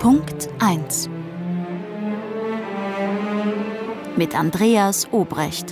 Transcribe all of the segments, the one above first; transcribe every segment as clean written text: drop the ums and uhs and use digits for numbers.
Punkt 1 mit Andreas Obrecht.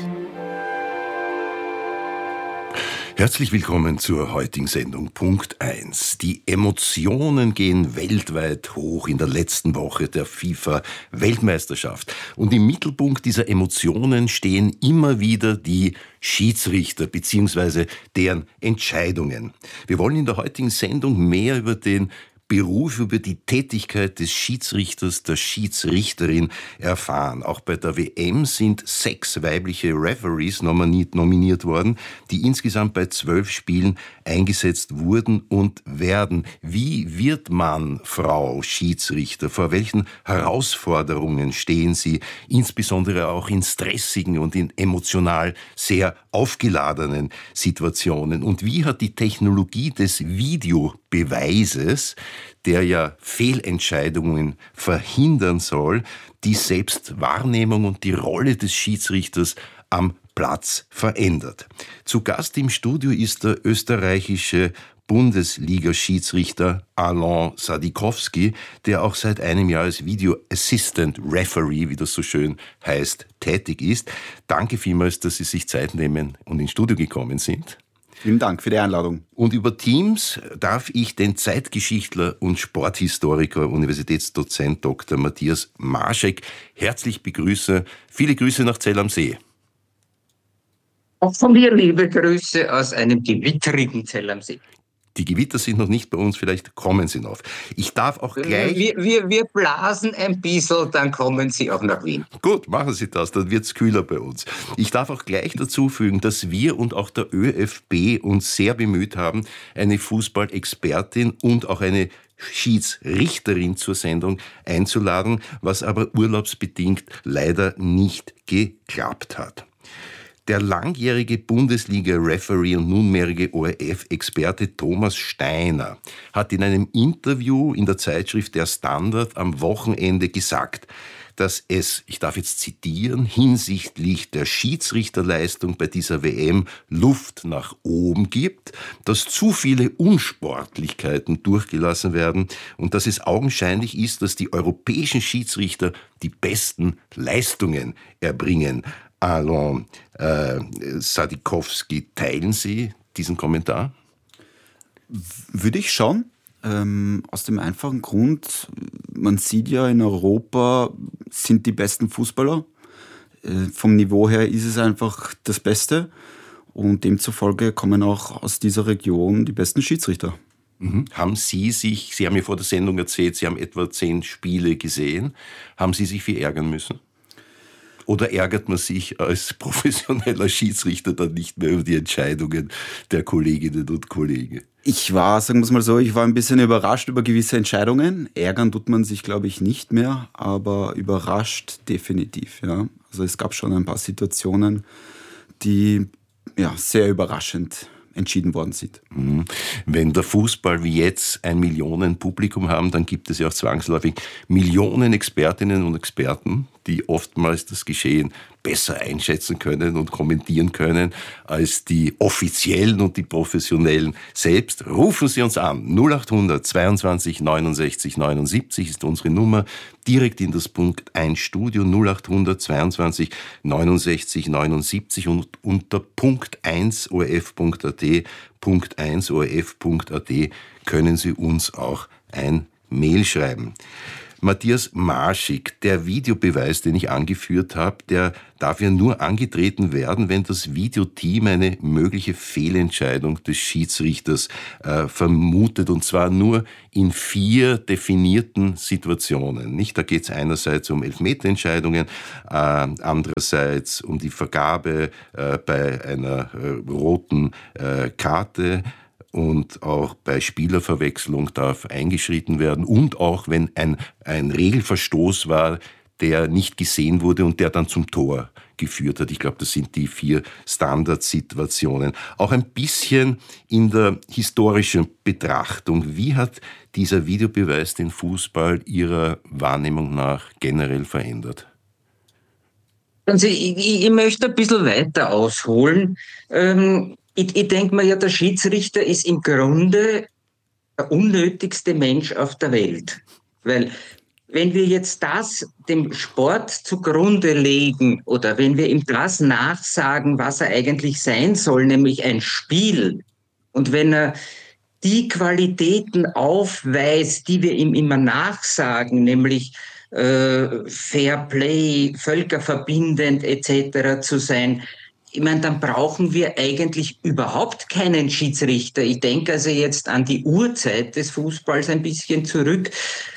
Herzlich willkommen zur heutigen Sendung Punkt 1. Die Emotionen gehen weltweit hoch in der letzten Woche der FIFA-Weltmeisterschaft. Und im Mittelpunkt dieser Emotionen stehen immer wieder die Schiedsrichter bzw. deren Entscheidungen. Wir wollen in der heutigen Sendung mehr über den Beruf, über die Tätigkeit des Schiedsrichters, der Schiedsrichterin erfahren. Auch bei der WM sind 6 weibliche Referees nominiert worden, die insgesamt bei 12 Spielen eingesetzt wurden und werden. Wie wird man, Frau Schiedsrichter? Vor welchen Herausforderungen stehen Sie? Insbesondere auch in stressigen und in emotional sehr aufgeladenen Situationen. Und wie hat die Technologie des Videobeweises, der ja Fehlentscheidungen verhindern soll, die Selbstwahrnehmung und die Rolle des Schiedsrichters am Platz verändert? Zu Gast im Studio ist der österreichische Bundesliga-Schiedsrichter Alain Sadikowski, der auch seit einem Jahr als Video Assistant Referee, wie das so schön heißt, tätig ist. Danke vielmals, dass Sie sich Zeit nehmen und ins Studio gekommen sind. Vielen Dank für die Einladung. Und über Teams darf ich den Zeitgeschichtler und Sporthistoriker, Universitätsdozent Dr. Matthias Marschek herzlich begrüßen. Viele Grüße nach Zell am See. Auch von mir liebe Grüße aus einem gewitterigen Zell am See. Die Gewitter sind noch nicht bei uns, vielleicht kommen sie noch. Ich darf auch gleich... Wir blasen ein bisschen, dann kommen Sie auch nach Wien. Gut, machen Sie das, dann wird's kühler bei uns. Ich darf auch gleich dazu fügen, dass wir und auch der ÖFB uns sehr bemüht haben, eine Fußballexpertin und auch eine Schiedsrichterin zur Sendung einzuladen, was aber urlaubsbedingt leider nicht geklappt hat. Der langjährige Bundesliga-Referee und nunmehrige ORF-Experte Thomas Steiner hat in einem Interview in der Zeitschrift Der Standard am Wochenende gesagt, dass es, ich darf jetzt zitieren, hinsichtlich der Schiedsrichterleistung bei dieser WM Luft nach oben gibt, dass zu viele Unsportlichkeiten durchgelassen werden und dass es augenscheinlich ist, dass die europäischen Schiedsrichter die besten Leistungen erbringen. Alain Sadikowski, teilen Sie diesen Kommentar? Würde ich schon. Aus dem einfachen Grund, man sieht ja in Europa sind die besten Fußballer. Vom Niveau her ist es einfach das Beste. Und demzufolge kommen auch aus dieser Region die besten Schiedsrichter. Haben Sie haben ja vor der Sendung erzählt, Sie haben etwa 10 Spiele gesehen. Haben Sie sich viel ärgern müssen? Oder ärgert man sich als professioneller Schiedsrichter dann nicht mehr über die Entscheidungen der Kolleginnen und Kollegen? Sagen wir es mal so, ich war ein bisschen überrascht über gewisse Entscheidungen. Ärgern tut man sich, glaube ich, nicht mehr, aber überrascht definitiv. Ja. Also es gab schon ein paar Situationen, die sehr überraschend entschieden worden sind. Wenn der Fußball wie jetzt 1 Million Publikum haben, dann gibt es ja auch zwangsläufig Millionen Expertinnen und Experten, die oftmals das Geschehen besser einschätzen können und kommentieren können als die Offiziellen und die Professionellen selbst. Rufen Sie uns an. 0800 22 69 79 ist unsere Nummer. Direkt in das Punkt 1 Studio 0800 22 69 79 und unter Punkt 1 orf.at, Punkt 1 orf.at können Sie uns auch ein Mail schreiben. Matthias Marschek, der Videobeweis, den ich angeführt habe, der darf ja nur angetreten werden, wenn das Videoteam eine mögliche Fehlentscheidung des Schiedsrichters vermutet, und zwar nur in 4 definierten Situationen. Nicht? Da geht es einerseits um Elfmeterentscheidungen, andererseits um die Vergabe bei einer roten Karte, und auch bei Spielerverwechslung darf eingeschritten werden und auch wenn ein Regelverstoß war, der nicht gesehen wurde und der dann zum Tor geführt hat. Ich glaube, das sind die 4 Standardsituationen. Auch ein bisschen in der historischen Betrachtung. Wie hat dieser Videobeweis den Fußball Ihrer Wahrnehmung nach generell verändert? Also ich möchte ein bisschen weiter ausholen. Ich denke mir ja, der Schiedsrichter ist im Grunde der unnötigste Mensch auf der Welt. Weil wenn wir jetzt das dem Sport zugrunde legen oder wenn wir ihm das nachsagen, was er eigentlich sein soll, nämlich ein Spiel, und wenn er die Qualitäten aufweist, die wir ihm immer nachsagen, nämlich Fair Play, völkerverbindend etc. zu sein, ich meine, dann brauchen wir eigentlich überhaupt keinen Schiedsrichter. Ich denke also jetzt an die Urzeit des Fußballs ein bisschen zurück,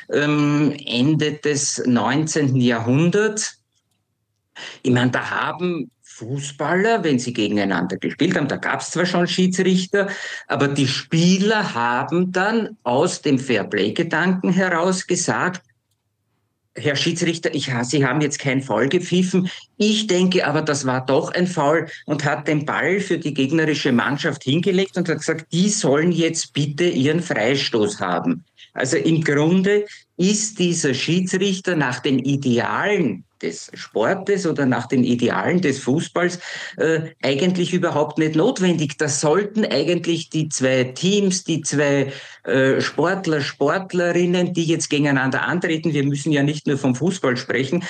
Ende des 19. Jahrhunderts. Ich meine, da haben Fußballer, wenn sie gegeneinander gespielt haben, da gab es zwar schon Schiedsrichter, aber die Spieler haben dann aus dem Fairplay-Gedanken heraus gesagt, Herr Schiedsrichter, Sie haben jetzt kein Foul gepfiffen. Ich denke aber, das war doch ein Foul, und hat den Ball für die gegnerische Mannschaft hingelegt und hat gesagt, die sollen jetzt bitte ihren Freistoß haben. Also im Grunde ist dieser Schiedsrichter nach den Idealen des Sportes oder nach den Idealen des Fußballs eigentlich überhaupt nicht notwendig. Das sollten eigentlich die zwei Teams, die zwei Sportler, Sportlerinnen, die jetzt gegeneinander antreten, wir müssen ja nicht nur vom Fußball sprechen,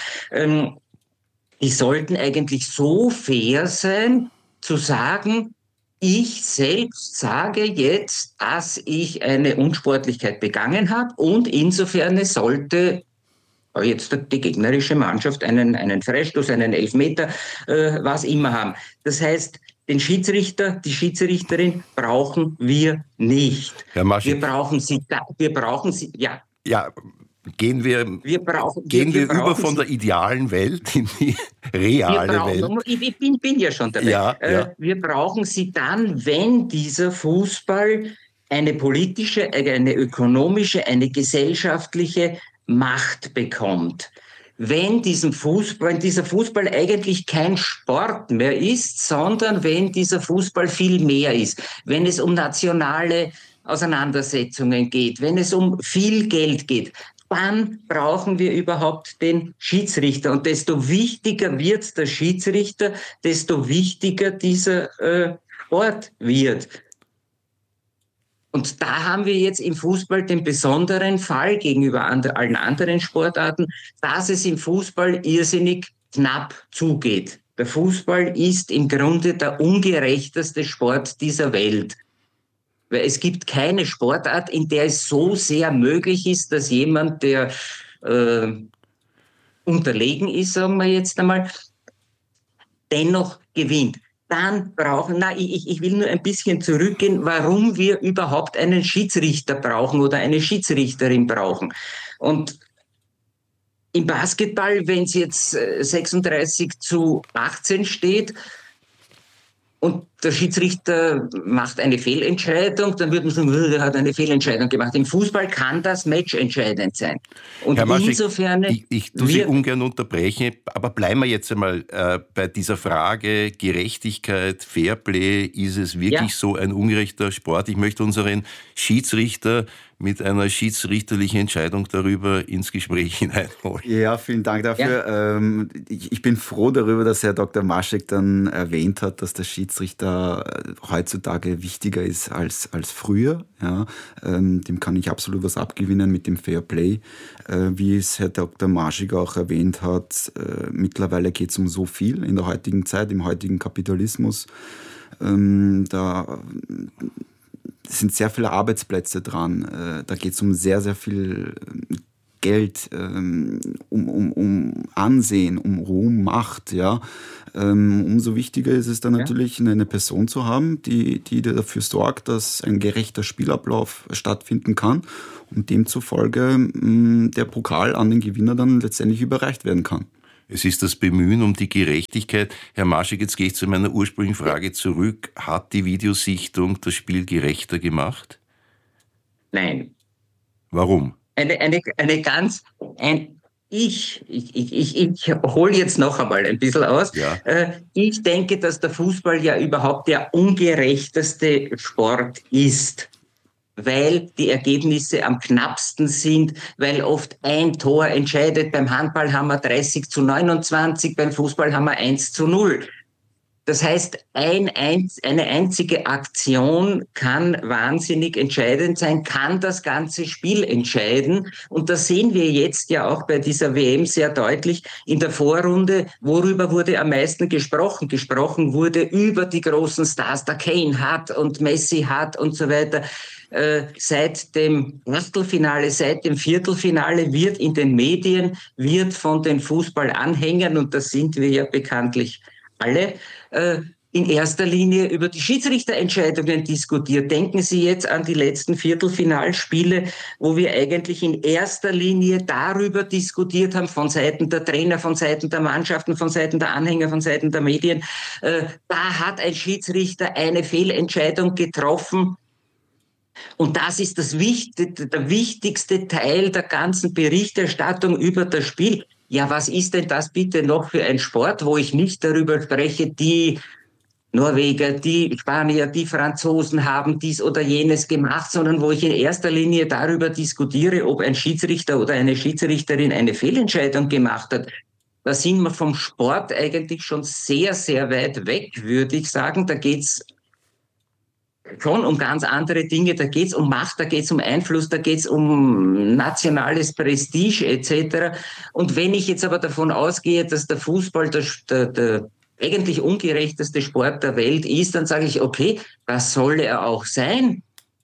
die sollten eigentlich so fair sein, zu sagen, ich selbst sage jetzt, dass ich eine Unsportlichkeit begangen habe, und insofern sollte jetzt die gegnerische Mannschaft einen Freistoß, einen Elfmeter, was immer haben. Das heißt, den Schiedsrichter, die Schiedsrichterin brauchen wir nicht. Herr Maschik, wir brauchen sie, ja. Ja, gehen wir über von der idealen Welt in die reale Welt. Ich bin ja schon dabei. Ja. Wir brauchen sie dann, wenn dieser Fußball eine politische, eine ökonomische, eine gesellschaftliche Macht bekommt. Wenn dieser Fußball eigentlich kein Sport mehr ist, sondern wenn dieser Fußball viel mehr ist, wenn es um nationale Auseinandersetzungen geht, wenn es um viel Geld geht, dann brauchen wir überhaupt den Schiedsrichter. Und desto wichtiger wird der Schiedsrichter, desto wichtiger dieser Sport wird. Und da haben wir jetzt im Fußball den besonderen Fall gegenüber allen anderen Sportarten, dass es im Fußball irrsinnig knapp zugeht. Der Fußball ist im Grunde der ungerechteste Sport dieser Welt. Weil es gibt keine Sportart, in der es so sehr möglich ist, dass jemand, der unterlegen ist, sagen wir jetzt einmal, dennoch gewinnt. Dann ich will nur ein bisschen zurückgehen, warum wir überhaupt einen Schiedsrichter brauchen oder eine Schiedsrichterin brauchen. Und im Basketball, wenn es jetzt 36:18 steht und der Schiedsrichter macht eine Fehlentscheidung, dann wird man sagen, er hat eine Fehlentscheidung gemacht. Im Fußball kann das matchentscheidend sein. Und Herr Maschik, insofern... Ich tue Sie ungern unterbrechen, aber bleiben wir jetzt einmal bei dieser Frage Gerechtigkeit, Fairplay. Ist es wirklich so ein ungerechter Sport? Ich möchte unseren Schiedsrichter mit einer schiedsrichterlichen Entscheidung darüber ins Gespräch hineinholen. Ja, vielen Dank dafür. Ja. Ich bin froh darüber, dass Herr Dr. Maschik dann erwähnt hat, dass der Schiedsrichter heutzutage wichtiger ist als früher. Ja, dem kann ich absolut was abgewinnen mit dem Fairplay. Wie es Herr Dr. Maschik auch erwähnt hat, mittlerweile geht es um so viel in der heutigen Zeit, im heutigen Kapitalismus. Da sind sehr viele Arbeitsplätze dran. Da geht es um sehr, sehr viel Geld, um Ansehen, um Ruhm, Macht. Ja. Umso wichtiger ist es dann natürlich, eine Person zu haben, die dafür sorgt, dass ein gerechter Spielablauf stattfinden kann und demzufolge der Pokal an den Gewinner dann letztendlich überreicht werden kann. Es ist das Bemühen um die Gerechtigkeit. Herr Maschik, jetzt gehe ich zu meiner ursprünglichen Frage zurück. Hat die Videosichtung das Spiel gerechter gemacht? Nein. Warum? Ich hole jetzt noch einmal ein bisschen aus. Ja. Ich denke, dass der Fußball ja überhaupt der ungerechteste Sport ist, weil die Ergebnisse am knappsten sind, weil oft ein Tor entscheidet. Beim Handball haben wir 30:29, beim Fußball haben wir 1:0. Das heißt, eine einzige Aktion kann wahnsinnig entscheidend sein, kann das ganze Spiel entscheiden. Und das sehen wir jetzt ja auch bei dieser WM sehr deutlich. In der Vorrunde, worüber wurde am meisten gesprochen? Gesprochen wurde über die großen Stars, der Kane hat und Messi hat und so weiter. Seit dem Achtelfinale, seit dem Viertelfinale wird in den Medien, wird von den Fußballanhängern, und das sind wir ja bekanntlich alle, in erster Linie über die Schiedsrichterentscheidungen diskutiert. Denken Sie jetzt an die letzten Viertelfinalspiele, wo wir eigentlich in erster Linie darüber diskutiert haben, von Seiten der Trainer, von Seiten der Mannschaften, von Seiten der Anhänger, von Seiten der Medien. Da hat ein Schiedsrichter eine Fehlentscheidung getroffen. Und das ist der wichtigste Teil der ganzen Berichterstattung über das Spiel. Ja, was ist denn das bitte noch für ein Sport, wo ich nicht darüber spreche, die Norweger, die Spanier, die Franzosen haben dies oder jenes gemacht, sondern wo ich in erster Linie darüber diskutiere, ob ein Schiedsrichter oder eine Schiedsrichterin eine Fehlentscheidung gemacht hat. Da sind wir vom Sport eigentlich schon sehr, sehr weit weg, würde ich sagen. Da geht's schon um ganz andere Dinge, da geht es um Macht, da geht es um Einfluss, da geht es um nationales Prestige etc. Und wenn ich jetzt aber davon ausgehe, dass der Fußball der eigentlich ungerechteste Sport der Welt ist, dann sage ich, okay, das soll er auch sein.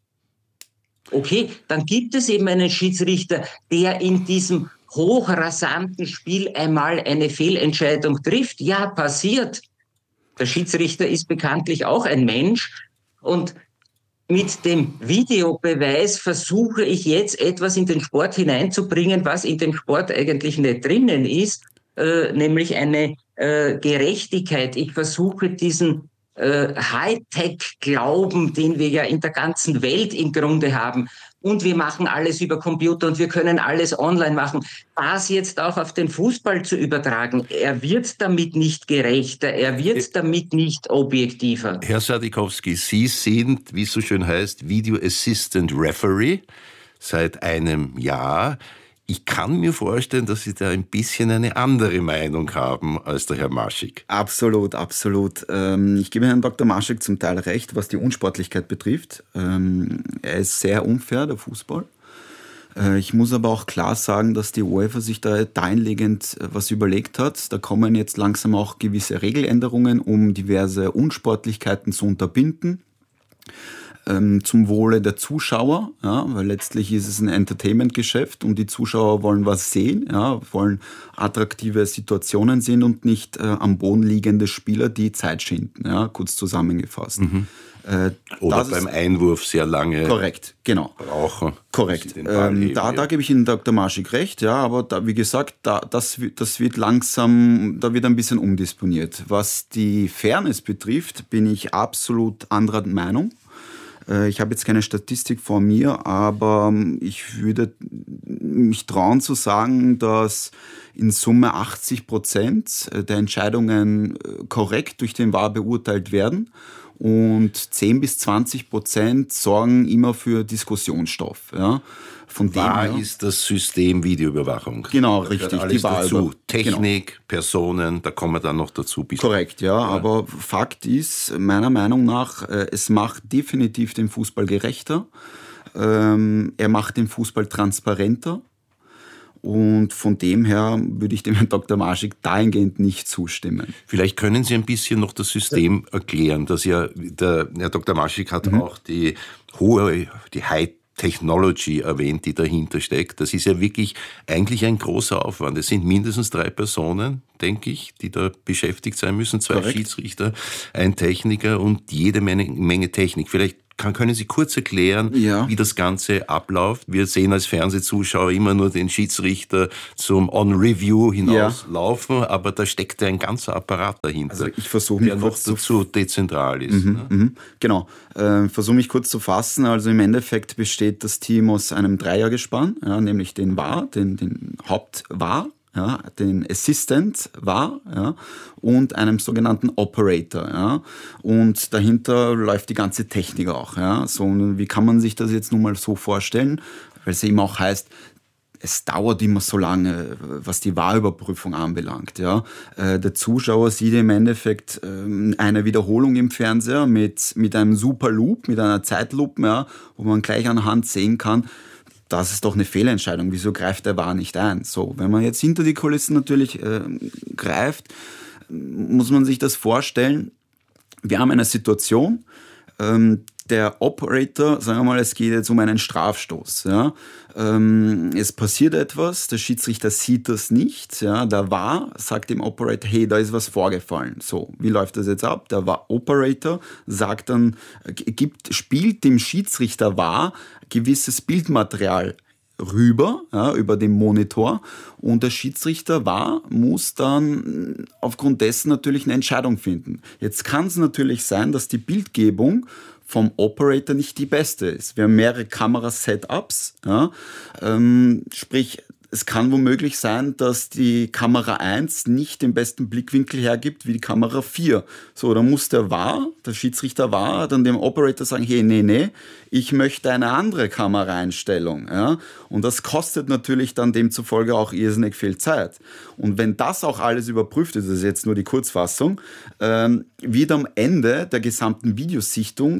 Okay, dann gibt es eben einen Schiedsrichter, der in diesem hochrasanten Spiel einmal eine Fehlentscheidung trifft. Ja, passiert. Der Schiedsrichter ist bekanntlich auch ein Mensch. Und mit dem Videobeweis versuche ich jetzt etwas in den Sport hineinzubringen, was in dem Sport eigentlich nicht drinnen ist, nämlich eine Gerechtigkeit. Ich versuche diesen Hightech-Glauben, den wir ja in der ganzen Welt im Grunde haben, und wir machen alles über Computer und wir können alles online machen, das jetzt auch auf den Fußball zu übertragen. Er wird damit nicht gerechter, er wird damit nicht objektiver. Herr Sadikowski, Sie sind, wie es so schön heißt, Video Assistant Referee seit einem Jahr. Ich kann mir vorstellen, dass Sie da ein bisschen eine andere Meinung haben als der Herr Maschik. Absolut, absolut. Ich gebe Herrn Dr. Maschik zum Teil recht, was die Unsportlichkeit betrifft. Er ist sehr unfair, der Fußball. Ich muss aber auch klar sagen, dass die UEFA sich da dahingehend was überlegt hat. Da kommen jetzt langsam auch gewisse Regeländerungen, um diverse Unsportlichkeiten zu unterbinden. Zum Wohle der Zuschauer, ja, weil letztlich ist es ein Entertainment-Geschäft und die Zuschauer wollen was sehen, ja, wollen attraktive Situationen sehen und nicht am Boden liegende Spieler, die Zeit schinden, ja, kurz zusammengefasst. Mhm. Oder beim Einwurf sehr lange korrekt, genau. brauchen. Korrekt. Da gebe ich Ihnen Dr. Maschik recht, ja, aber da, wie gesagt, das wird langsam, da wird ein bisschen umdisponiert. Was die Fairness betrifft, bin ich absolut anderer Meinung. Ich habe jetzt keine Statistik vor mir, aber ich würde mich trauen zu sagen, dass in Summe 80% der Entscheidungen korrekt durch den VAR beurteilt werden und 10-20% sorgen immer für Diskussionsstoff. Ja. Von VAR ist das System Videoüberwachung. Genau, da richtig. Alles die dazu. Technik, genau. Personen, da kommen wir dann noch dazu. Korrekt, ja, aber Fakt ist, meiner Meinung nach, es macht definitiv den Fußball gerechter. Er macht den Fußball transparenter. Und von dem her würde ich dem Herrn Dr. Maschik dahingehend nicht zustimmen. Vielleicht können Sie ein bisschen noch das System erklären, dass ja der Herr Dr. Maschik hat auch die High Technology erwähnt, die dahinter steckt. Das ist ja wirklich eigentlich ein großer Aufwand. Es sind mindestens 3 Personen, denke ich, die da beschäftigt sein müssen. 2 Korrekt. Schiedsrichter, ein Techniker und jede Menge Technik. Vielleicht können Sie kurz erklären, wie das Ganze abläuft? Wir sehen als Fernsehzuschauer immer nur den Schiedsrichter zum On-Review hinauslaufen, aber da steckt ja ein ganzer Apparat dahinter, also ich versuche mich der noch dazu dezentral ist. Genau. Versuche mich kurz zu fassen. Also im Endeffekt besteht das Team aus einem Dreiergespann, ja, nämlich den VAR, den Haupt-VAR, ja, den Assistant VAR, ja, und einem sogenannten Operator. Ja, und dahinter läuft die ganze Technik auch. Ja. So, wie kann man sich das jetzt nun mal so vorstellen? Weil es eben auch heißt, es dauert immer so lange, was die Wahrüberprüfung anbelangt. Ja. Der Zuschauer sieht im Endeffekt eine Wiederholung im Fernseher mit einem super Loop, mit einer Zeitlupe, ja, wo man gleich anhand sehen kann, das ist doch eine Fehlentscheidung, wieso greift der VAR nicht ein? So, wenn man jetzt hinter die Kulissen natürlich greift, muss man sich das vorstellen, wir haben eine Situation, der Operator, sagen wir mal, es geht jetzt um einen Strafstoß. Ja. Es passiert etwas, der Schiedsrichter sieht das nicht. Ja. Der VAR sagt dem Operator, hey, da ist was vorgefallen. So, wie läuft das jetzt ab? Der Operator sagt dann, spielt dem Schiedsrichter VAR gewisses Bildmaterial rüber, ja, über den Monitor, und der Schiedsrichter muss dann aufgrund dessen natürlich eine Entscheidung finden. Jetzt kann es natürlich sein, dass die Bildgebung vom Operator nicht die beste ist. Wir haben mehrere Kamera-Setups, ja, sprich, es kann womöglich sein, dass die Kamera 1 nicht den besten Blickwinkel hergibt wie die Kamera 4. So, dann muss der Schiedsrichter dann dem Operator sagen, hey, nee, ich möchte eine andere Kameraeinstellung. Ja? Und das kostet natürlich dann demzufolge auch irrsinnig viel Zeit. Und wenn das auch alles überprüft ist, das ist jetzt nur die Kurzfassung, wird am Ende der gesamten Videosichtung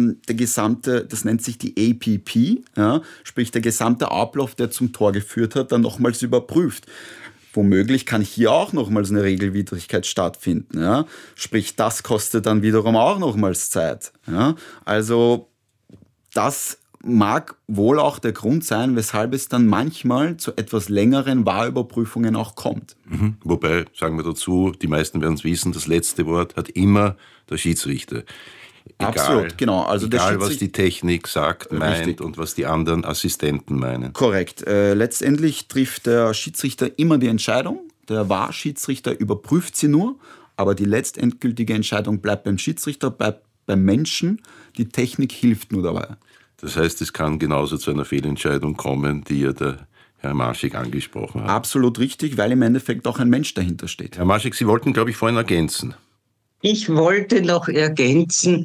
das nennt sich die APP, ja? Sprich der gesamte Ablauf, der zum Tor geführt hat, dann nochmals überprüft. Womöglich kann hier auch nochmals eine Regelwidrigkeit stattfinden. Ja? Sprich, das kostet dann wiederum auch nochmals Zeit. Ja? Also das mag wohl auch der Grund sein, weshalb es dann manchmal zu etwas längeren Wahrüberprüfungen auch kommt. Wobei, sagen wir dazu, die meisten werden es wissen, das letzte Wort hat immer der Schiedsrichter. Absolut, genau. Also egal, was die Technik sagt, meint richtig. Und was die anderen Assistenten meinen. Korrekt. Letztendlich trifft der Schiedsrichter immer die Entscheidung. Der VAR-Schiedsrichter überprüft sie nur, aber die letztendgültige Entscheidung bleibt beim Schiedsrichter, bleibt beim Menschen. Die Technik hilft nur dabei. Das heißt, es kann genauso zu einer Fehlentscheidung kommen, die ja der Herr Marschig angesprochen hat. Absolut richtig, weil im Endeffekt auch ein Mensch dahinter steht. Herr Marschig, Sie wollten, glaube ich, vorhin ergänzen. Ich wollte noch ergänzen,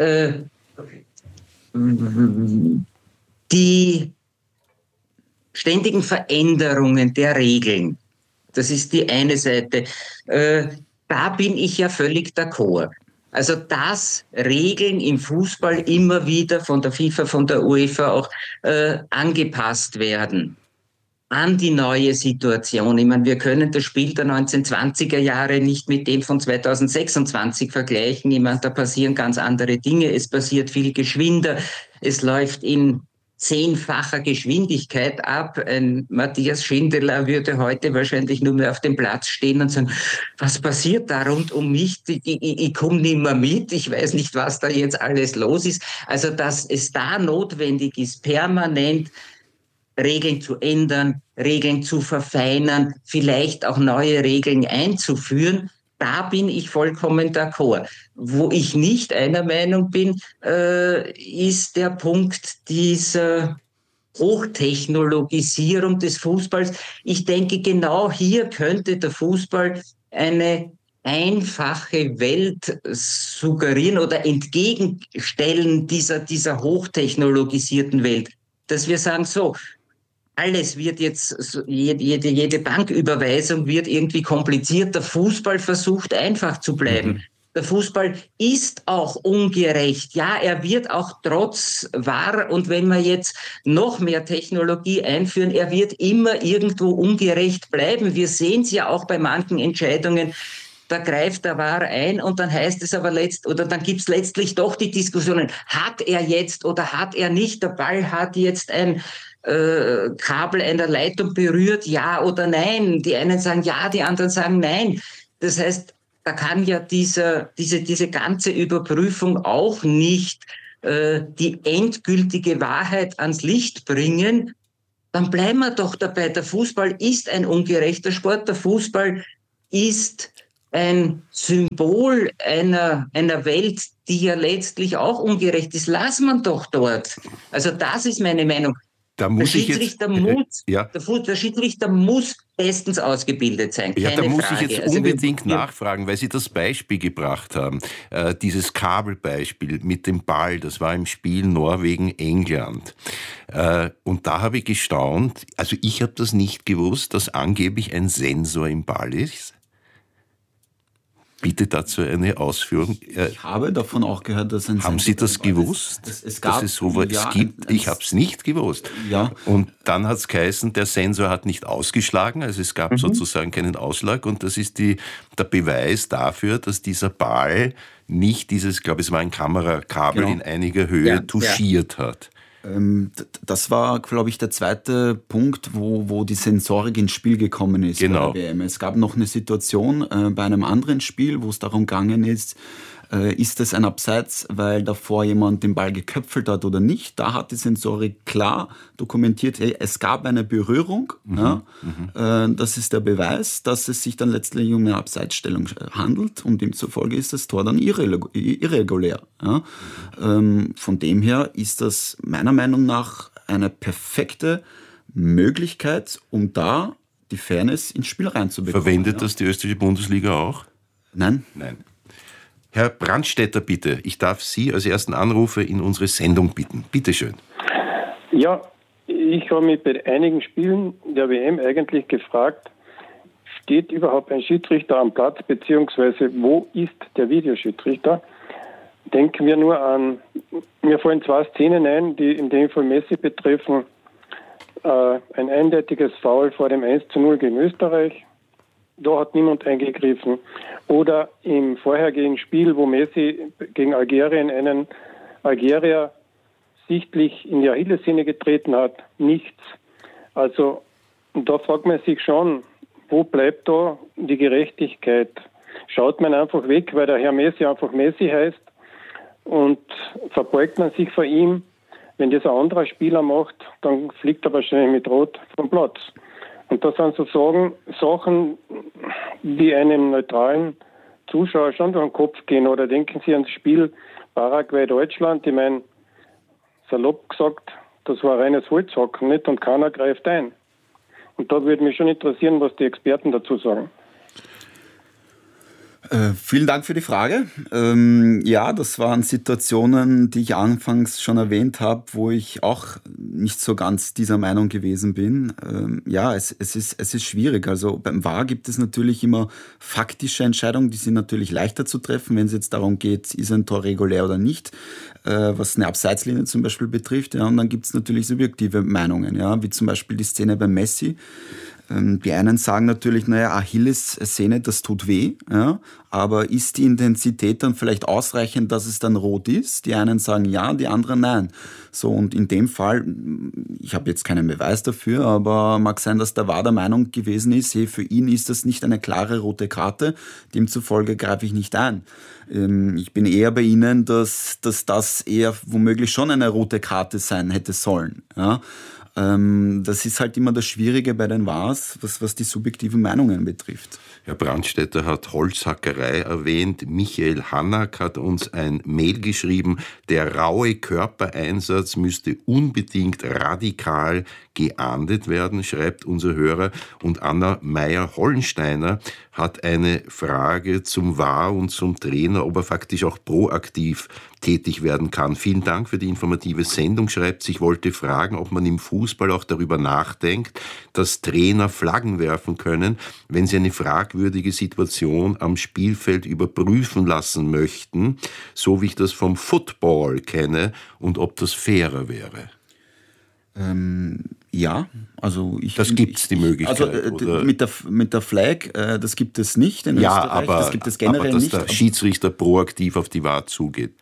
die ständigen Veränderungen der Regeln, das ist die eine Seite, da bin ich ja völlig d'accord. Also dass Regeln im Fußball immer wieder von der FIFA, von der UEFA auch angepasst werden an die neue Situation. Ich meine, wir können das Spiel der 1920er Jahre nicht mit dem von 2026 vergleichen. Ich meine, da passieren ganz andere Dinge. Es passiert viel geschwinder. Es läuft in 10-facher Geschwindigkeit ab. Ein Matthias Schindler würde heute wahrscheinlich nur mehr auf dem Platz stehen und sagen, was passiert da rund um mich? Ich komme nicht mehr mit. Ich weiß nicht, was da jetzt alles los ist. Also, dass es da notwendig ist, permanent Regeln zu ändern, Regeln zu verfeinern, vielleicht auch neue Regeln einzuführen, da bin ich vollkommen d'accord. Wo ich nicht einer Meinung bin, ist der Punkt dieser Hochtechnologisierung des Fußballs. Ich denke, genau hier könnte der Fußball eine einfache Welt suggerieren oder entgegenstellen dieser hochtechnologisierten Welt. Dass wir sagen, so, alles wird jetzt, jede Banküberweisung wird irgendwie kompliziert. Der Fußball versucht einfach zu bleiben. Der Fußball ist auch ungerecht. Ja, er wird auch trotz VAR, und wenn wir jetzt noch mehr Technologie einführen, er wird immer irgendwo ungerecht bleiben. Wir sehen es ja auch bei manchen Entscheidungen. Da greift der VAR ein und dann heißt es aber dann gibt es letztlich doch die Diskussionen, hat er jetzt oder hat er nicht, der Ball hat jetzt ein Kabel einer Leitung berührt, ja oder nein. Die einen sagen ja, die anderen sagen nein. Das heißt, da kann ja diese ganze Überprüfung auch nicht die endgültige Wahrheit ans Licht bringen. Dann bleiben wir doch dabei. Der Fußball ist ein ungerechter Sport. Der Fußball ist ein Symbol einer Welt, die ja letztlich auch ungerecht ist. Lass man doch dort. Also das ist meine Meinung. Da muss ich jetzt, der Schiedsrichter muss bestens ausgebildet sein, keine da muss Frage. ich jetzt unbedingt nachfragen, weil Sie das Beispiel gebracht haben, dieses Kabelbeispiel mit dem Ball, das war im Spiel Norwegen-England. Und da habe ich gestaunt, also ich habe das nicht gewusst, dass angeblich ein Sensor im Ball ist. Bitte dazu eine Ausführung. Ich habe davon auch gehört, dass ein Haben Sie das gewusst, dass es sowas gibt? Ich habe es nicht gewusst. Ja. Und dann hat es geheißen, der Sensor hat nicht ausgeschlagen, also es gab sozusagen keinen Ausschlag und das ist der Beweis dafür, dass dieser Ball nicht dieses, ich glaube es war ein Kamerakabel in einiger Höhe touchiert hat. Das war, glaube ich, der zweite Punkt, wo die Sensorik ins Spiel gekommen ist bei der WM. Es gab noch eine Situation bei einem anderen Spiel, wo es darum gegangen ist es ein Abseits, weil davor jemand den Ball geköpfelt hat oder nicht. Da hat die Sensorik klar dokumentiert, es gab eine Berührung. Das ist der Beweis, dass es sich dann letztlich um eine Abseitsstellung handelt und demzufolge ist das Tor dann irregulär. Von dem her ist das meiner Meinung nach eine perfekte Möglichkeit, um da die Fairness ins Spiel reinzubekommen. Verwendet das die österreichische Bundesliga auch? Nein. Herr Brandstätter, bitte. Ich darf Sie als ersten Anrufer in unsere Sendung bitten. Bitte schön. Ja, ich habe mich bei einigen Spielen der WM eigentlich gefragt, steht überhaupt ein Schiedsrichter am Platz, beziehungsweise wo ist der Videoschiedsrichter? Denken wir nur an, mir fallen zwei Szenen ein, die in dem Fall Messi betreffen. Ein eindeutiges Foul vor dem 1:0 gegen Österreich. Da hat niemand eingegriffen. Oder im vorhergehenden Spiel, wo Messi gegen Algerien einen Algerier sichtlich in die Achillessehne getreten hat, nichts. Also da fragt man sich schon, wo bleibt da die Gerechtigkeit? Schaut man einfach weg, weil der Herr Messi einfach Messi heißt und verbeugt man sich vor ihm? Wenn das ein anderer Spieler macht, dann fliegt er wahrscheinlich mit Rot vom Platz. Und das sind so Sachen, die einem neutralen Zuschauer schon durch den Kopf gehen. Oder denken Sie ans Spiel Paraguay-Deutschland. Ich meine, salopp gesagt, das war reines Holzhacken, nicht? Und keiner greift ein. Und da würde mich schon interessieren, was die Experten dazu sagen. Vielen Dank für die Frage. Ja, das waren Situationen, die ich anfangs schon erwähnt habe, wo ich auch nicht so ganz dieser Meinung gewesen bin. Ja, es ist schwierig. Also beim VAR gibt es natürlich immer faktische Entscheidungen, die sind natürlich leichter zu treffen, wenn es jetzt darum geht, ist ein Tor regulär oder nicht, was eine Abseitslinie zum Beispiel betrifft. Ja, und dann gibt es natürlich subjektive Meinungen, ja, wie zum Beispiel die Szene bei Messi. Die einen sagen natürlich, Achillessehne, das tut weh, ja, aber ist die Intensität dann vielleicht ausreichend, dass es dann rot ist? Die einen sagen ja, die anderen nein. So, und in dem Fall, ich habe jetzt keinen Beweis dafür, aber mag sein, dass der VAR der Meinung gewesen ist, hey, für ihn ist das nicht eine klare rote Karte, demzufolge greife ich nicht ein. Ich bin eher bei Ihnen, dass das eher womöglich schon eine rote Karte sein hätte sollen, ja. Das ist halt immer das Schwierige bei den VARs, was die subjektiven Meinungen betrifft. Herr Brandstätter hat Holzhackerei erwähnt. Michael Hannack hat uns ein Mail geschrieben, der raue Körpereinsatz müsste unbedingt radikal geahndet werden, schreibt unser Hörer. Und Anna Meyer-Hollensteiner hat eine Frage zum VAR und zum Trainer, ob er faktisch auch proaktiv tätig werden kann. Vielen Dank für die informative Sendung, schreibt sie. Ich wollte fragen, ob man im Fußball auch darüber nachdenkt, dass Trainer Flaggen werfen können, wenn sie eine fragwürdige Situation am Spielfeld überprüfen lassen möchten, so wie ich das vom Football kenne, und ob das fairer wäre. Ja, also das gibt's die Möglichkeit. Also mit der Flag, das gibt es nicht in Österreich. Das gibt es generell aber dass nicht. Der Schiedsrichter proaktiv auf die VAR zugeht.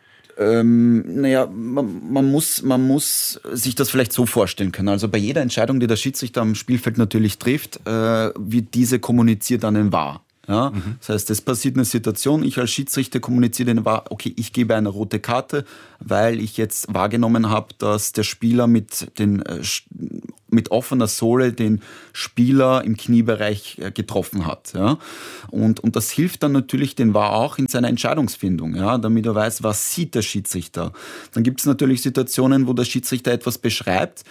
Man muss sich das vielleicht so vorstellen können. Also bei jeder Entscheidung, die der Schiedsrichter am Spielfeld natürlich trifft, wird diese kommuniziert an den VAR. Ja? Das heißt, es passiert eine Situation, ich als Schiedsrichter kommuniziere den VAR, okay, ich gebe eine rote Karte, weil ich jetzt wahrgenommen habe, dass der Spieler mit den mit offener Sohle den Spieler im Kniebereich getroffen hat. Ja. Und das hilft dann natürlich den VAR auch in seiner Entscheidungsfindung, ja, damit er weiß, was sieht der Schiedsrichter. Dann gibt es natürlich Situationen, wo der Schiedsrichter etwas beschreibt,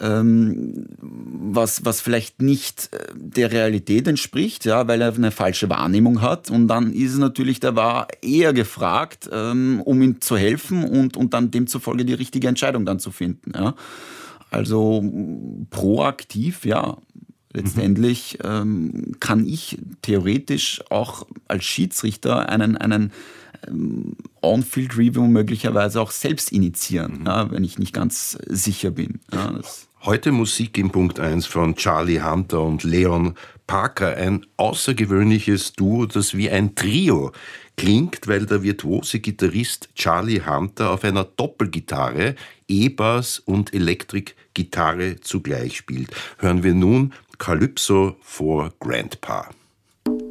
was vielleicht nicht der Realität entspricht, ja, weil er eine falsche Wahrnehmung hat. Und dann ist natürlich der VAR eher gefragt, um ihm zu helfen und dann demzufolge die richtige Entscheidung dann zu finden. Ja. Also proaktiv, ja. Letztendlich kann ich theoretisch auch als Schiedsrichter einen On-Field-Review möglicherweise auch selbst initiieren, ja, wenn ich nicht ganz sicher bin. Ja, heute Musik in Punkt 1 von Charlie Hunter und Leon Parker. Ein außergewöhnliches Duo, das wie ein Trio klingt, weil der virtuose Gitarrist Charlie Hunter auf einer Doppelgitarre, E-Bass und Elektrik-Gitarre zugleich spielt. Hören wir nun Calypso for Grandpa.